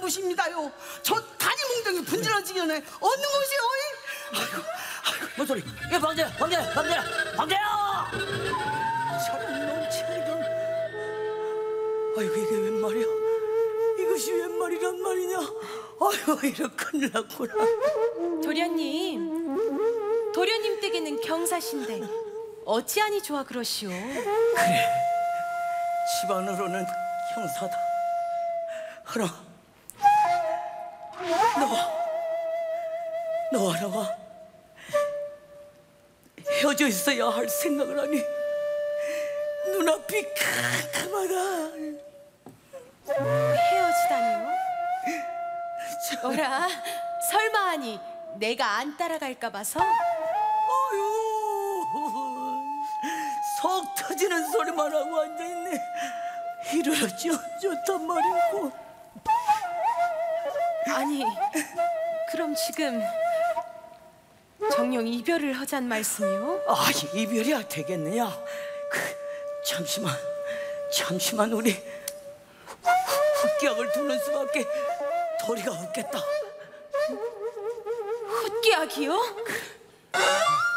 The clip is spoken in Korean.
곳입니다요. 저 다리 몽둥이 분질러지기 전에 얻는 곳이요. 아이고. 뭔 소리? 야, 방자야! 사람 넘치는. 아이고, 이게 웬 말이야? 이것이 웬 말이란 말이냐? 아이고, 이런 큰일 났구나. 도련님 댁에는 경사신데 어찌하니 좋아 그러시오? 그래, 집안으로는 형사다. 하나, 너와 나와 헤어져 있어야 할 생각을 하니 눈앞이 캄캄하다. 헤어지다니요? 어라, 설마하니 내가 안 따라갈까 봐서? 아유, 속 터지는 소리만 하고 앉아있네. 이러지 좋단 말이고. 아니, 그럼 지금 정녕 이별을 하잔 말씀이요? 아, 이별이 되겠느냐? 잠시만 우리 흑기약을 두는 수밖에 도리가 없겠다. 헛기약이요?